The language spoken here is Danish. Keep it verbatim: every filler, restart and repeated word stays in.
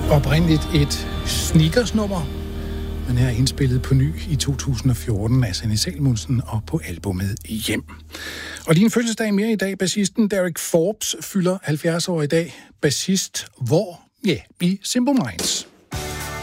Oprindeligt et sneakersnummer, men her er indspillet på ny i to tusind og fjorten af Sanne Salomonsen og på albumet Hjem. Og din fødselsdag mere i dag. Bassisten Derek Forbes fylder halvfjerds år i dag. Bassist hvor? Ja, i Simple Minds.